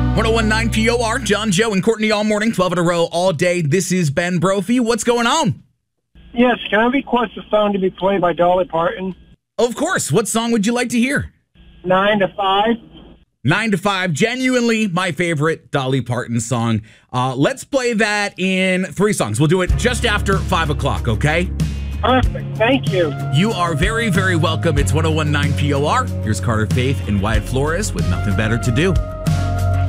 1019 POR, John, Joe, and Courtney all morning, 12 in a row, all day. This is Ben Brophy. What's going on? Yes, can I request a song to be played by Dolly Parton? Of course. What song would you like to hear? 9 to 5. 9 to 5, genuinely my favorite Dolly Parton song. Let's play that in 3 songs. We'll do it just after 5 o'clock, okay? Perfect. Thank you. You are very, very welcome. It's 1019 POR. Here's Carter Faith and Wyatt Flores with Nothing Better to Do.